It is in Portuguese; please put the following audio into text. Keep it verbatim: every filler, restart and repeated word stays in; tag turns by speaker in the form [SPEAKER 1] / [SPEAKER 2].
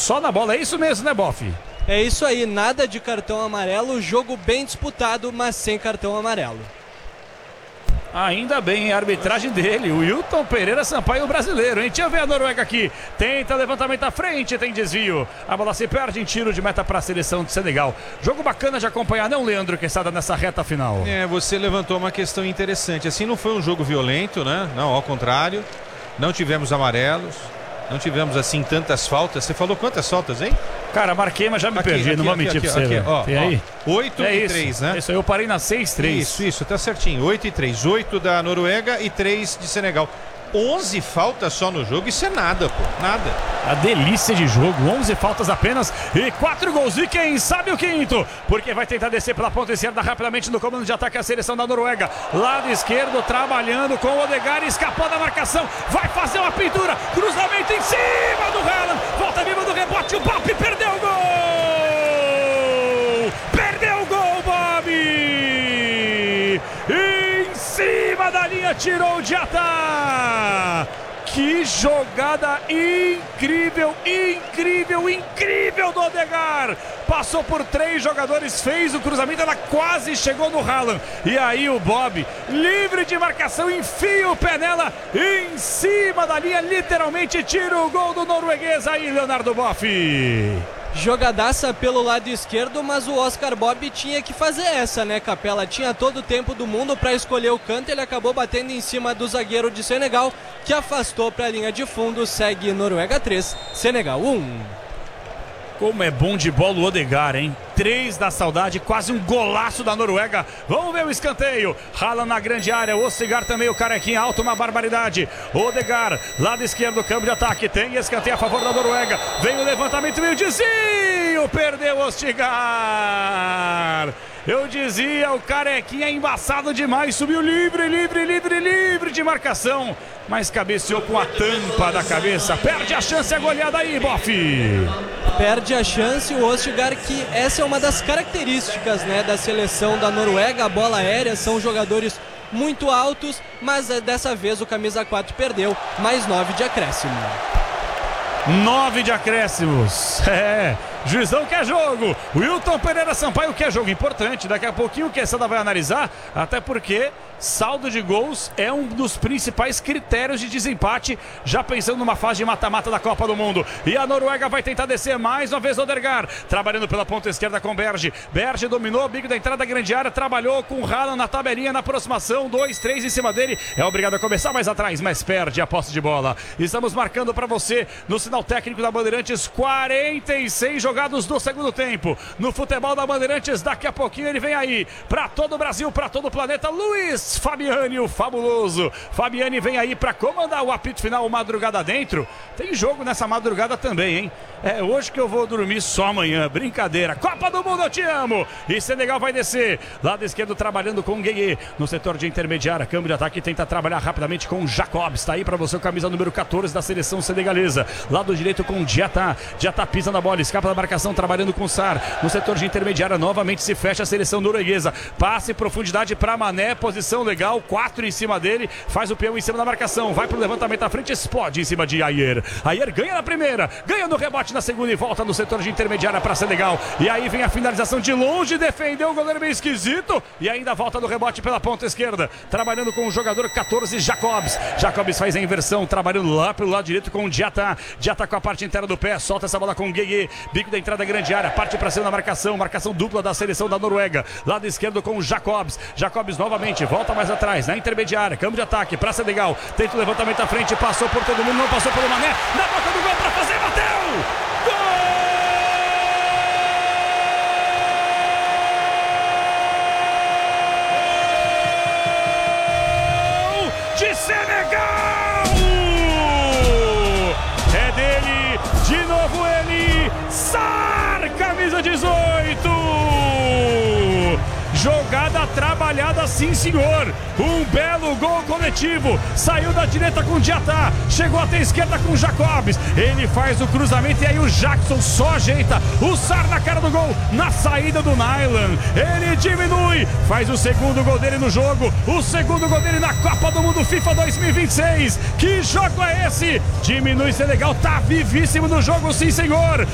[SPEAKER 1] só na bola. É isso mesmo, né, Boff?
[SPEAKER 2] É isso aí, nada de cartão amarelo, jogo bem disputado, mas sem cartão amarelo.
[SPEAKER 1] Ainda bem, a arbitragem dele, o Wilton Pereira Sampaio, o brasileiro, hein? Deixa eu ver a Noruega aqui. Tenta levantamento à frente, tem desvio. A bola se perde em tiro de meta para a seleção de Senegal. Jogo bacana de acompanhar, não, Leandro Quesada, nessa reta final?
[SPEAKER 3] É, você levantou uma questão interessante. Assim, não foi um jogo violento, né? Não, ao contrário. Não tivemos amarelos. Não tivemos, assim, tantas faltas. Você falou quantas faltas, hein?
[SPEAKER 1] Cara, marquei, mas já me
[SPEAKER 3] aqui,
[SPEAKER 1] perdi,
[SPEAKER 3] aqui,
[SPEAKER 1] não vou
[SPEAKER 3] aqui,
[SPEAKER 1] mentir
[SPEAKER 3] aqui,
[SPEAKER 1] pra você.
[SPEAKER 3] aqui, ó,
[SPEAKER 1] Tem aí?
[SPEAKER 3] oito
[SPEAKER 1] é
[SPEAKER 3] e três, né?
[SPEAKER 1] Isso aí, eu parei na seis três.
[SPEAKER 3] Isso, isso, tá certinho. oito e três. oito da Noruega e três de Senegal. onze faltas só no jogo, isso é nada, pô, nada.
[SPEAKER 1] A delícia de jogo, onze faltas apenas e quatro gols. E quem sabe o quinto? Porque vai tentar descer pela ponta esquerda rapidamente no comando de ataque a seleção da Noruega. Lado esquerdo trabalhando com o Odegaard, escapou da marcação, vai fazer uma pintura, cruzamento em cima do Haaland, volta viva do rebote, o Bob perdeu o gol! Perdeu o gol, Bob! Em cima da linha, tirou o Diatá! Que jogada incrível, incrível, incrível do Odegaard. Passou por três jogadores, fez o cruzamento, ela quase chegou no Haaland. E aí o Bob, livre de marcação, enfia o pé nela, em cima da linha, literalmente tira o gol do norueguês aí, Leonardo Boff.
[SPEAKER 2] Jogadaça pelo lado esquerdo, mas o Oscar Bob tinha que fazer essa, né, Capela? Tinha todo o tempo do mundo para escolher o canto, ele acabou batendo em cima do zagueiro de Senegal, que afastou para a linha de fundo. Segue Noruega três, Senegal um.
[SPEAKER 1] Como é bom de bola o Odegaard, hein? Três da saudade, quase um golaço da Noruega. Vamos ver o escanteio. Haaland na grande área, o Odegaard também, o carequinha alto, uma barbaridade. Odegaard, lado esquerdo, câmbio de ataque. Tem escanteio a favor da Noruega. Vem o levantamento e o desvio. Perdeu o Odegaard. Eu dizia, o carequinha embaçado demais. Subiu livre, livre, livre, livre de marcação. Mas cabeceou com a tampa da cabeça. Perde a chance, a goleada aí, Boff.
[SPEAKER 2] Perde a chance o Odegaard, que essa é uma das características, né, da seleção da Noruega. A bola aérea, são jogadores muito altos, mas dessa vez o camisa quatro perdeu. Mais nove de acréscimo.
[SPEAKER 1] Nove de acréscimos. É, juizão quer jogo. Wilton Pereira Sampaio quer jogo importante. Daqui a pouquinho o Quesada vai analisar, até porque saldo de gols é um dos principais critérios de desempate, já pensando numa fase de mata-mata da Copa do Mundo. E a Noruega vai tentar descer mais uma vez. Odegaard trabalhando pela ponta esquerda com Berge. Berge dominou, bico da entrada da grande área, trabalhou com o Haaland na tabelinha, na aproximação, dois, três em cima dele. É obrigado a começar mais atrás, mas perde a posse de bola. Estamos marcando para você no sinal técnico da Bandeirantes, quarenta e seis jogados do segundo tempo. No futebol da Bandeirantes, daqui a pouquinho ele vem aí para todo o Brasil, para todo o planeta. Luiz Fabiani, o fabuloso Fabiani, vem aí para comandar o apito final. Madrugada dentro, tem jogo nessa madrugada também, hein? É hoje que eu vou dormir só amanhã, brincadeira. Copa do Mundo, eu te amo. E Senegal vai descer, lado esquerdo trabalhando com o Gueye, no setor de intermediária, câmbio de ataque, tenta trabalhar rapidamente com o Jacobs. Está aí para você o camisa número quatorze da seleção senegalesa. Lado direito com o Diatá, Diatá pisa na bola, escapa da marcação, trabalhando com o Sar, no setor de intermediária, novamente se fecha a seleção norueguesa. Passe em profundidade para Mané, posição legal, quatro em cima dele, faz o peão em cima da marcação, vai pro levantamento à frente, explode em cima de Ayer. Ayer ganha na primeira, ganha no rebote na segunda e volta no setor de intermediária para Senegal. E aí vem a finalização de longe, defendeu o goleiro meio esquisito e ainda volta do rebote pela ponta esquerda, trabalhando com o jogador quatorze, Jacobs. Jacobs faz a inversão, trabalhando lá pelo lado direito com o Diatá. Diatá com a parte inteira do pé, solta essa bola com o Gueye, bico da entrada da grande área, parte para cima da marcação, marcação dupla da seleção da Noruega. Lado esquerdo com o Jacobs. Jacobs novamente, volta mais atrás, na intermediária, câmbio de ataque para Senegal, tenta o levantamento à frente, passou por todo mundo, não passou pelo Mané, na boca do gol para fazer, bateu! Gol de Senegal! É dele, de novo ele, Sar, camisa dezoito! Jogada trabalhada, sim senhor. Um belo gol coletivo. Saiu da direita com o Diatá, chegou até a esquerda com o Jacobs. Ele faz o cruzamento e aí o Jackson só ajeita. O Sar na cara do gol, na saída do Nyland. Ele diminui, faz o segundo gol dele no jogo. O segundo gol dele na Copa do Mundo FIFA dois mil e vinte e seis. Que jogo é esse? Diminui Senegal, tá vivíssimo no jogo, sim senhor.